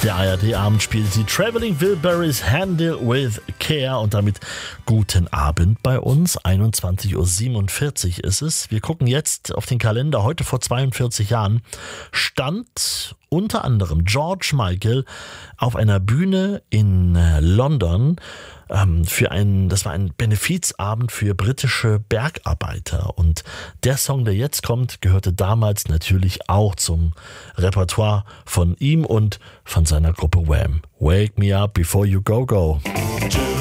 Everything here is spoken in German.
Der ARD-Abend spielt die Traveling Wilburys Handle with Care und damit guten Abend bei uns. 21.47 Uhr ist es. Wir gucken jetzt auf den Kalender. Heute vor 42 Jahren stand unter anderem George Michael auf einer Bühne in London das war ein Benefizabend für britische Bergarbeiter. Und der Song, der jetzt kommt, gehörte damals natürlich auch zum Repertoire von ihm und von seiner Gruppe Wham. Wake me up before you go go.